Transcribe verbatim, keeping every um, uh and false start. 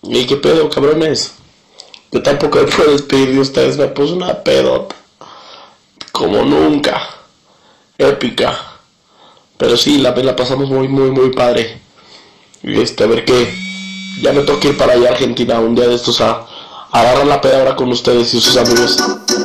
¿Y qué pedo, cabrones? Yo tampoco me puedo despedir de ustedes, me puse una pedota. Como nunca. Épica. Pero sí, la, la pasamos muy, muy, muy padre. Y este, a ver qué. Ya me toca ir para allá a Argentina un día de estos a, a agarrar la peda ahora con ustedes y sus amigos.